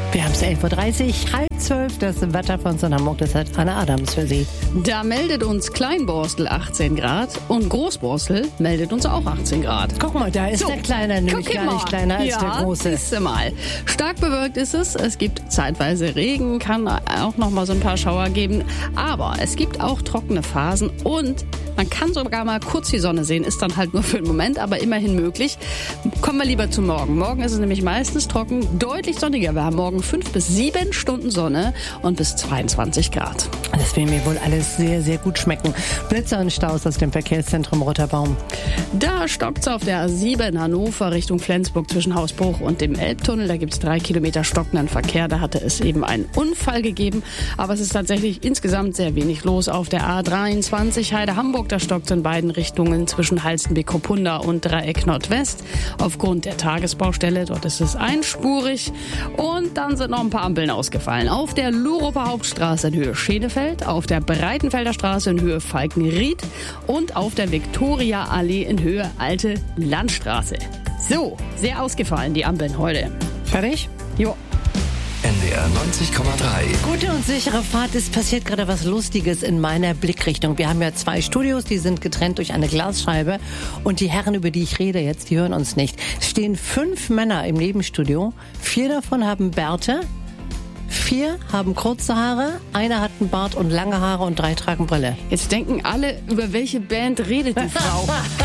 Wir haben es 11.30 Uhr, 11:30, das Wetter von Hamburg, das hat Anna Adams für Sie. Da meldet uns Kleinborstel 18 Grad und Großborstel meldet uns auch 18 Grad. Guck mal, da ist der Kleine nämlich gar nicht kleiner als der Große. Ja, mal. Stark bewölkt ist es. Es gibt zeitweise Regen, kann auch noch mal so ein paar Schauer geben. Aber es gibt auch trockene Phasen und man kann sogar mal kurz die Sonne sehen. Ist dann halt nur für einen Moment, aber immerhin möglich. Kommen wir lieber zu morgen. Morgen ist es nämlich meistens trocken, deutlich sonniger. Wir haben morgen 5 bis 7 Stunden Sonne und bis 22 Grad. Das will mir wohl alles sehr, sehr gut schmecken. Blitzer und Staus aus dem Verkehrszentrum Roterbaum. Da stockt's auf der A7 Hannover Richtung Flensburg zwischen Hausbruch und dem Elbtunnel. Da gibt's 3 Kilometer stockenden Verkehr. Da hatte es eben einen Unfall gegeben. Aber es ist tatsächlich insgesamt sehr wenig los auf der A23 Heide-Hamburg. Da stockt in beiden Richtungen zwischen Halstenbeck-Kopunda und Dreieck Nordwest. Aufgrund der Tagesbaustelle, dort ist es einspurig. Und dann sind noch ein paar Ampeln ausgefallen. Auf der Luruper Hauptstraße in Höhe Schenefeld, auf der Breitenfelder Straße in Höhe Falkenried und auf der Viktoria-Allee in Höhe Alte Landstraße. So, sehr ausgefallen die Ampeln heute. Fertig? Jo. NDR 90,3. Gute und sichere Fahrt. Es passiert gerade was Lustiges in meiner Blickrichtung. Wir haben ja 2 Studios, die sind getrennt durch eine Glasscheibe. Und die Herren, über die ich rede jetzt, die hören uns nicht. Es stehen 5 Männer im Nebenstudio. 4 davon haben Bärte. 4 haben kurze Haare, einer hat einen Bart und lange Haare und 3 tragen Brille. Jetzt denken alle, über welche Band redet die Frau?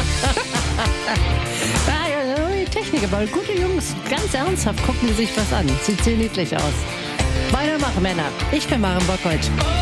Technik, aber gute Jungs, ganz ernsthaft gucken die sich was an. Sieht sehr niedlich aus. Weitermachen, Männer. Ich bin Maren Bockholz.